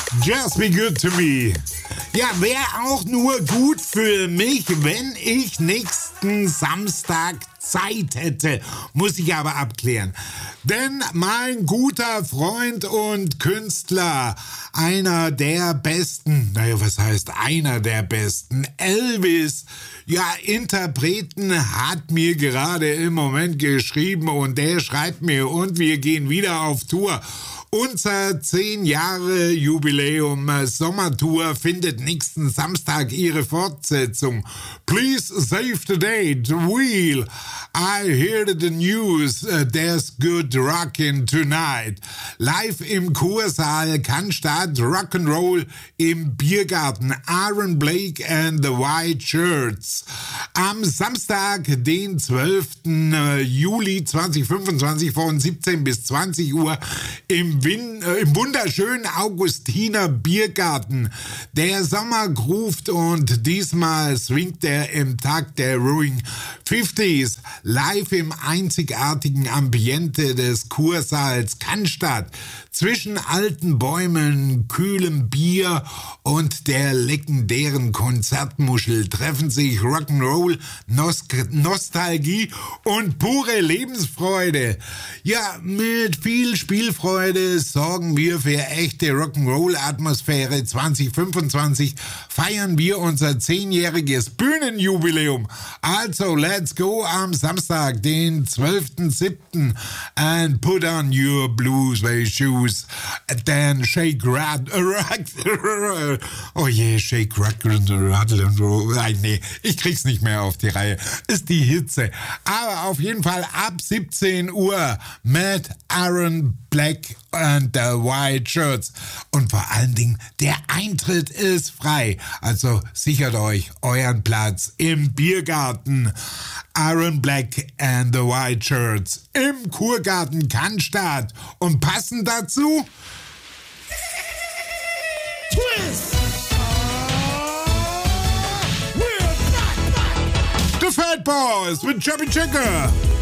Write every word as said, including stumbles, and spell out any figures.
Just be good to me. Ja, wäre auch nur gut für mich, wenn ich nächsten Samstag Zeit hätte. Muss ich aber abklären. Denn mein guter Freund und Künstler, einer der besten, naja, was heißt einer der besten, Elvis, ja, Interpreten, hat mir gerade im Moment geschrieben und der schreibt mir, und wir gehen wieder auf Tour. Unser zehn Jahre Jubiläum äh, Sommertour findet nächsten Samstag ihre Fortsetzung. Please save the date. Wheel. I heard the news. Uh, there's good rockin' tonight. Live im Kursaal Cannstatt, Rock'n'Roll im Biergarten. Aaron Blake and the White Shirts. Am Samstag, den zwölften Juli zweitausendfünfundzwanzig von siebzehn bis zwanzig Uhr im Win, äh, im wunderschönen Augustiner Biergarten. Der Sommer groovt und diesmal swingt er im Takt der Roaring Fifties live im einzigartigen Ambiente des Kursaals Cannstatt. Zwischen alten Bäumen, kühlem Bier und der legendären Konzertmuschel treffen sich Rock'n'Roll, Nos- Nostalgie und pure Lebensfreude. Ja, mit viel Spielfreude sorgen wir für echte Rock'n'Roll-Atmosphäre. zwanzig fünfundzwanzig feiern wir unser zehnjähriges Bühnenjubiläum. Also, let's go am Samstag, den zwölften siebten and put on your blue suede shoes. Then shake, rat, rock, oh je, shake, rock, rattle and roll. Nein, nee, ich krieg's nicht mehr auf die Reihe. Ist die Hitze. Aber auf jeden Fall ab siebzehn Uhr mit Aaron Black and the White Shirts. Und vor allen Dingen, der Eintritt ist frei. Also sichert euch euren Platz im Biergarten. Aaron Black and the White Shirts im Kurgarten Cannstatt. Und passend dazu Twist! The Fat Boys mit Chubby Checker.